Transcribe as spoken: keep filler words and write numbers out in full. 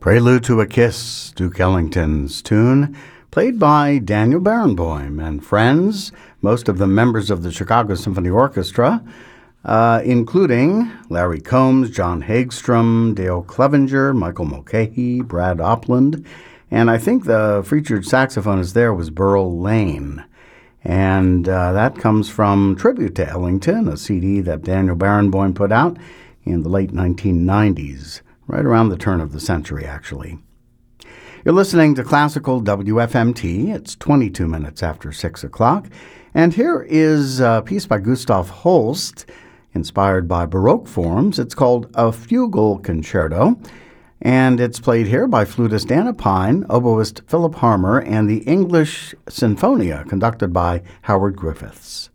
Prelude to a Kiss, Duke Ellington's tune, played by Daniel Barenboim and friends, most of them members of the Chicago Symphony Orchestra, uh, including Larry Combs, John Hagstrom, Dale Clevenger, Michael Mulcahy, Brad Opland, and I think the featured saxophonist there was Burl Lane. And uh, that comes from Tribute to Ellington, a C D that Daniel Barenboim put out in the late nineteen nineties, right around the turn of the century, actually. You're listening to Classical W F M T. It's twenty-two minutes after six o'clock. And here is a piece by Gustav Holst, inspired by Baroque forms. It's called A Fugal Concerto, and it's played here by flutist Anna Pine, oboist Philip Harmer, and the English Sinfonia, conducted by Howard Griffiths.